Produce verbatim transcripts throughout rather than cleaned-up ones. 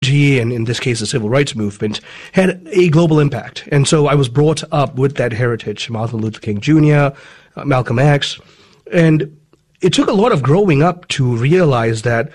G, and in this case the civil rights movement, had a global impact. And so I was brought up with that heritage, Martin Luther King Junior, uh, Malcolm X, and it took a lot of growing up to realize that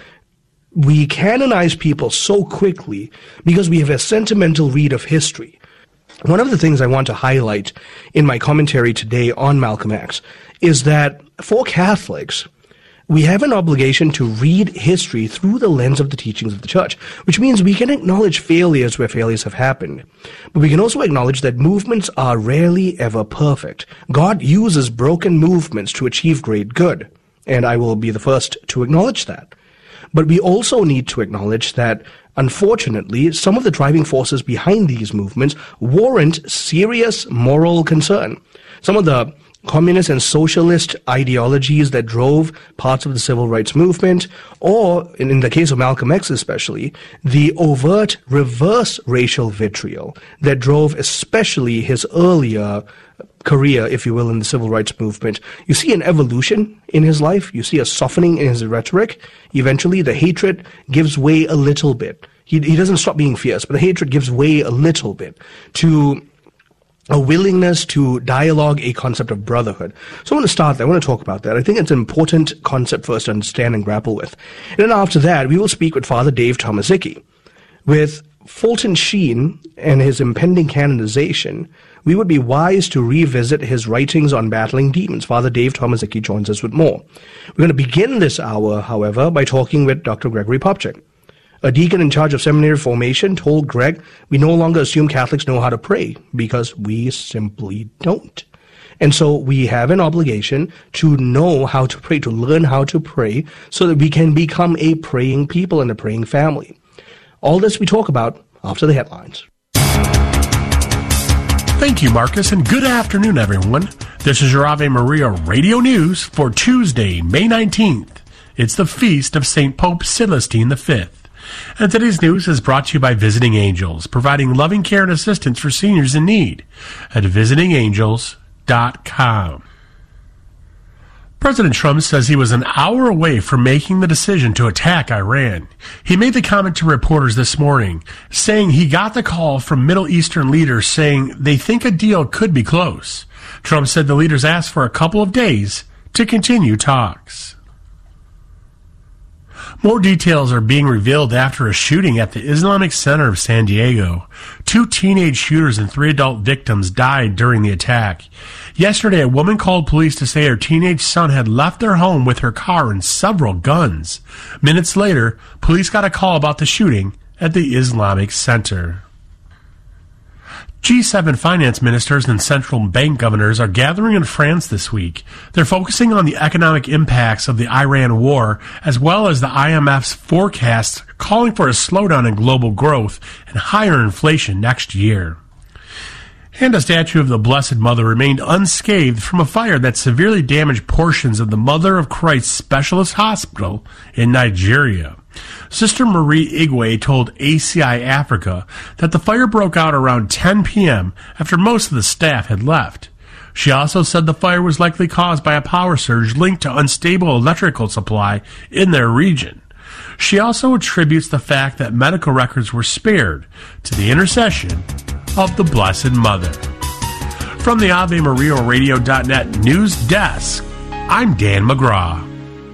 we canonize people so quickly because we have a sentimental read of history. One of the things I want to highlight in my commentary today on Malcolm X is that for Catholics, we have an obligation to read history through the lens of the teachings of the church, which means we can acknowledge failures where failures have happened. But we can also acknowledge that movements are rarely ever perfect. God uses broken movements to achieve great good, and I will be the first to acknowledge that. But we also need to acknowledge that, unfortunately, some of the driving forces behind these movements warrant serious moral concern. Some of the communist and socialist ideologies that drove parts of the civil rights movement, or, in the case of Malcolm X especially, the overt reverse racial vitriol that drove especially his earlier career, if you will, in the civil rights movement. You see an evolution in his life. You see a softening in his rhetoric. Eventually, the hatred gives way a little bit. He, he doesn't stop being fierce, but the hatred gives way a little bit to a willingness to dialogue a concept of brotherhood. So I want to start there. I want to talk about that. I think it's an important concept for us to understand and grapple with. And then after that, we will speak with Father Dave Tomaszicki. With Fulton Sheen and his impending canonization, we would be wise to revisit his writings on battling demons. Father Dave Tomaszicki joins us with more. We're going to begin this hour, however, by talking with Doctor Gregory Popcak. A deacon in charge of seminary formation told Greg, we no longer assume Catholics know how to pray, because we simply don't. And so we have an obligation to know how to pray, to learn how to pray, so that we can become a praying people and a praying family. All this we talk about after the headlines. Thank you, Marcus, and good afternoon, everyone. This is your Ave Maria Radio News for Tuesday, May nineteenth. It's the feast of Saint Pope Celestine the Fifth. And today's news is brought to you by Visiting Angels, providing loving care and assistance for seniors in need at visiting angels dot com. President Trump says he was an hour away from making the decision to attack Iran. He made the comment to reporters this morning, saying he got the call from Middle Eastern leaders saying they think a deal could be close. Trump said the leaders asked for a couple of days to continue talks. More details are being revealed after a shooting at the Islamic Center of San Diego. Two teenage shooters and three adult victims died during the attack. Yesterday, a woman called police to say her teenage son had left their home with her car and several guns. Minutes later, police got a call about the shooting at the Islamic Center. G seven finance ministers and central bank governors are gathering in France this week. They're focusing on the economic impacts of the Iran war, as well as the I M F's forecasts calling for a slowdown in global growth and higher inflation next year. And a statue of the Blessed Mother remained unscathed from a fire that severely damaged portions of the Mother of Christ Specialist Hospital in Nigeria. Sister Marie Igwe told A C I Africa that the fire broke out around ten p.m. after most of the staff had left. She also said the fire was likely caused by a power surge linked to unstable electrical supply in their region. She also attributes the fact that medical records were spared to the intercession of the Blessed Mother. From the Ave Maria Radio dot net news desk, I'm Dan McGraw.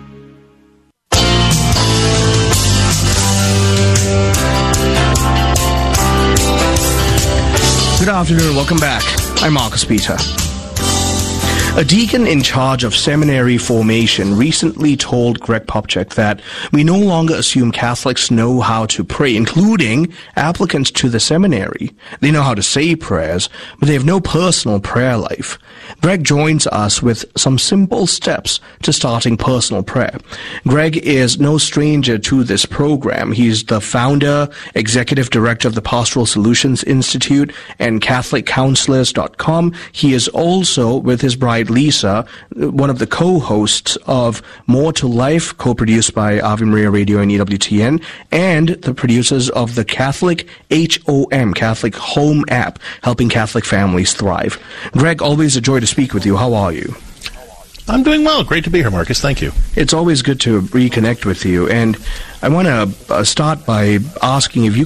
Good afternoon, welcome back. I'm Marcus Peter. A deacon in charge of seminary formation recently told Greg Popcak that we no longer assume Catholics know how to pray, including applicants to the seminary. They know how to say prayers, but they have no personal prayer life. Greg joins us with some simple steps to starting personal prayer. Greg is no stranger to this program. He's the founder, executive director of the Pastoral Solutions Institute and Catholic Counselors dot com. He is also, with his bride Lisa, one of the co-hosts of More to Life, co-produced by Ave Maria Radio and E W T N, and the producers of the Catholic H O M, Catholic Home app, helping Catholic families thrive. Greg, always a joy to speak with you. How are you? I'm doing well. Great to be here, Marcus. Thank you. It's always good to reconnect with you. And I want to uh, start by asking if you